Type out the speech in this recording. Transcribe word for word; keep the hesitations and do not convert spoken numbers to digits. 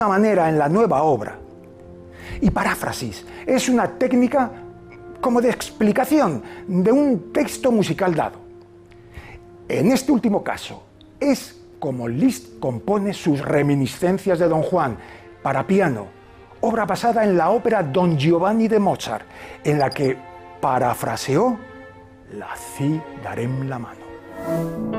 manera en la nueva obra. Y paráfrasis es una técnica como de explicación de un texto musical dado. En este último caso, es como Liszt compone sus reminiscencias de Don Juan para piano, obra basada en la ópera Don Giovanni de Mozart, en la que parafraseó la Ci darem la mano.